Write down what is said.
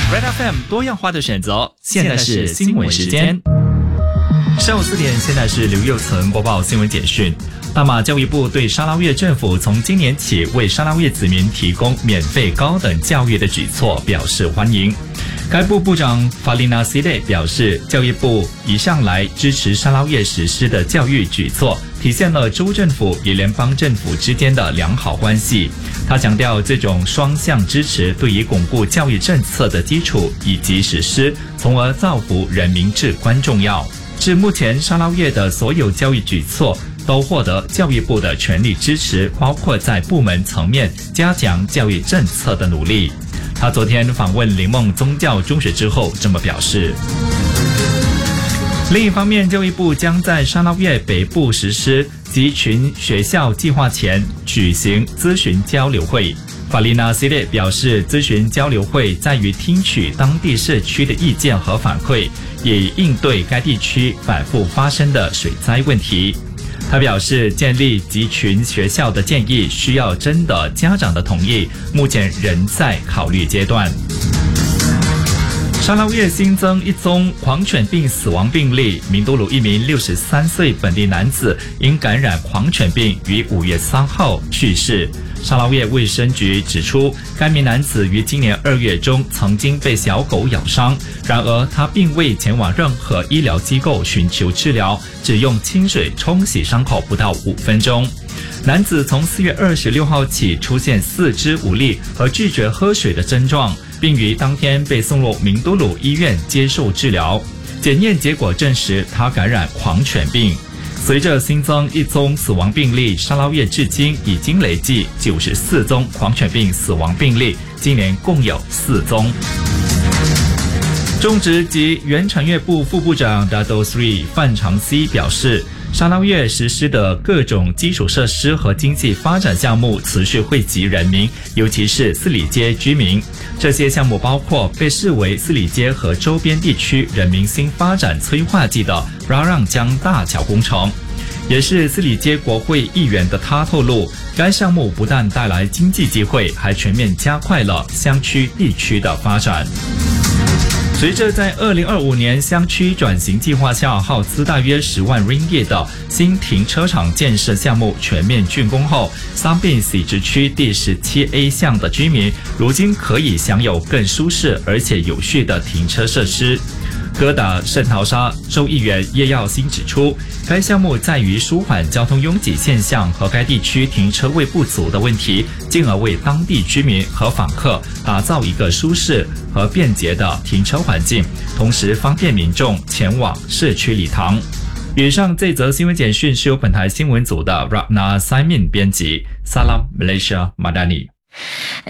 Red FM 多样化的选择，现在是新闻时间。上午4点，现在是刘佑岑播报新闻简讯。大马教育部对沙捞越政府从今年起为沙捞越子民提供免费高等教育的举措表示欢迎。该部部长法丽娜西列表示，教育部一向来支持沙捞越实施的教育举措，体现了州政府与联邦政府之间的良好关系。他强调，这种双向支持对于巩固教育政策的基础以及实施，从而造福人民至关重要。至目前，沙捞越的所有教育举措都获得教育部的全力支持，包括在部门层面加强教育政策的努力。他昨天访问灵梦宗教中学之后这么表示。另一方面，教育部将在沙捞越北部实施集群学校计划前举行咨询交流会。法丽娜西列表示，咨询交流会在于听取当地社区的意见和反馈，以应对该地区反复发生的水灾问题。他表示，建立集群学校的建议需要征得家长的同意，目前仍在考虑阶段。沙捞越新增一宗狂犬病死亡病例，明都鲁一名63岁本地男子因感染狂犬病于5月3号去世。沙捞越卫生局指出，该名男子于今年2月中曾经被小狗咬伤，然而他并未前往任何医疗机构寻求治疗，只用清水冲洗伤口不到5分钟。男子从4月26号起出现四肢无力和拒绝喝水的症状，并于当天被送入明都鲁医院接受治疗。检验结果证实他感染狂犬病。随着新增一宗死亡病例，沙捞越至今已经累计94宗狂犬病死亡病例，今年共有4宗。种植及原产业部副部长 Dato Sri 范长熙表示，沙捞越实施的各种基础设施和经济发展项目持续惠及人民，尤其是四里街居民。这些项目包括被视为四里街和周边地区人民新发展催化剂的拉让江大桥工程。也是四里街国会议员的他透露，该项目不但带来经济机会，还全面加快了乡区地区的发展。随着在2025年乡区转型计划下耗资大约10万 ringgit 的新停车场建设项目全面竣工后，桑宾喜直区第17A 巷的居民如今可以享有更舒适而且有序的停车设施。哥打圣淘沙州议员叶耀新指出，该项目在于舒缓交通拥挤现象和该地区停车位不足的问题，进而为当地居民和访客打造一个舒适和便捷的停车环境，同时方便民众前往社区礼堂。以上这则新闻简讯是由本台新闻组的 Ratna Simon 编辑。Salam Malaysia Madani。